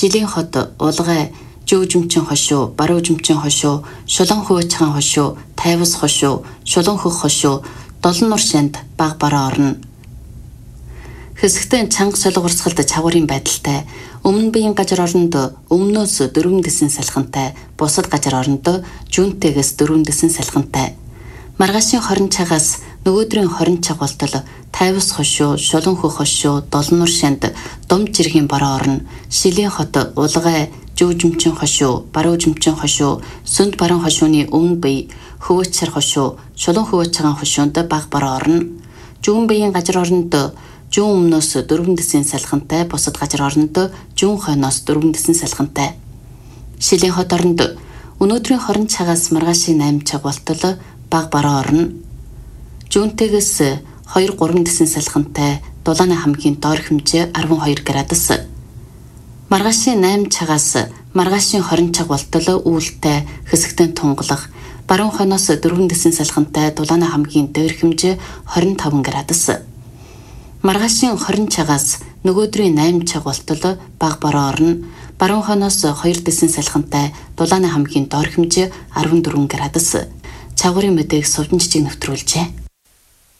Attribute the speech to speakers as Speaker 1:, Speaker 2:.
Speaker 1: Шилийн хот улгай жүүжимчин хошуу, баруужимчин хошуу, шулан хөвчхан хошуу, тайвас хошуу, шулан хөх хошуу, долон нур шанд баг бараа орно. Хэсэгтэн чанга солигурсгалд чавгарын байдалтай, өмнө биеийн газар оронд өмнөөс дөрвөн дэсэн салхинтай, бусад газар оронд жүнтэйгээс дөрвөн дэсэн салхинтай. Маргаашийн хорин цагаас нөгөөдрийн хорин цаг болтол тайвас хошуу, шулан хөх хошуу, долон нур шанд дум жиргийн бараа орно. Шилийн хот улгай жүүжимчин хошуу, баруужимчин хошуу, сүнд баран хошууны өмнө бие хөвчсар хошуу, шулан хөвчхан хошуунд баг бараа орно. Жүн биеийн газар оронд жүн өмнөөс дөрвөн дэсэн салхинтай, бусад газар оронд жүн хойноос дөрвөн дэсэн салхинтай. Шилийн хот оронд өнөөдрийн хорин цагаас маргаашийн 8 цаг болтол баг бараа орно. Жүнтэйгээс 2-3 дэсэн салхинтай, дулааны хамгийн доор хэмжээ 12 градус. Маргаашийн 8 цагаас маргаашийн 20 цаг болтол үүлтэй хэсэгтэн тунгалах, баруун хойноос 4 дэсэн салхинтай, дулааны хамгийн дээр хэмжээ 25 градус. Маргаашийн 20 цагаас нөгөөдрийн 8 цаг болтол баг бараа орно. Баруун хойноос 2 дэсэн салхинтай, дулааны хамгийн доор хэмжээ 14 градус. Чавгарын мэдээг Сувдан жижиг нэвтрүүлжээ.